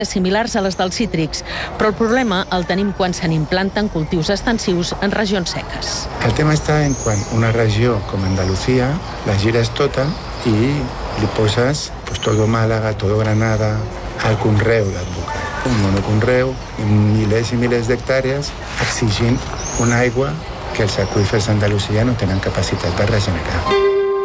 similars a les dels cítrics, però el problema el tenim quan se n'implanten cultius extensius en regions seques. El tema està en quan una regió com Andalucía la gires tota i li poses todo Màlaga, todo Granada, al conreu d'advocat. Un monoconreu, milers i milers d'hectàrees, exigint una aigua que els aqüífers d'Andalusia no tenen capacitat de regenerar.